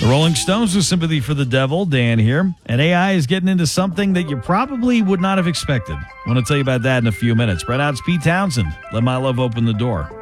Rolling Stones with Sympathy for the Devil. Dan here. And AI is getting into something that you probably would not have expected. I want to tell you about that in a few minutes. Right now, it's Pete Townsend. Let My Love Open the Door.